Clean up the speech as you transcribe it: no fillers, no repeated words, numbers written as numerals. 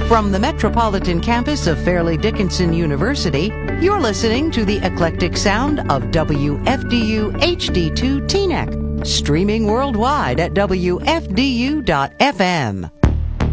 From the metropolitan campus of Fairleigh Dickinson University, you're listening to the eclectic sound of WFDU HD2 Teaneck, streaming worldwide at WFDU.FM.